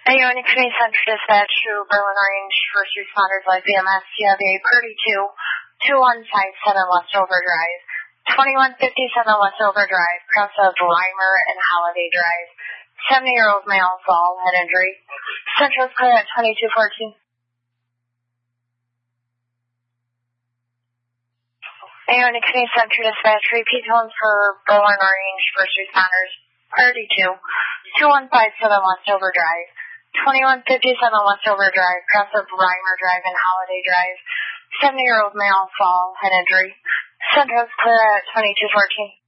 Ionic Community Center Dispatch to Berlin Range First Responders like BMS. You have a Purdy 2157 Westover Drive, 2157 Westover Drive, cross of Reimer and Holiday Drive. 70-year-old male, fall, head injury. Central is clear at 2214. Ionic Community Center Dispatch, repeat tones for Berlin Range First Responders. Purdy 2157 Westover Drive, 2157 Westover Drive, cross of Reimer Drive and Holiday Drive. 70-year-old male, fall, head injury. Central is clear at 2214.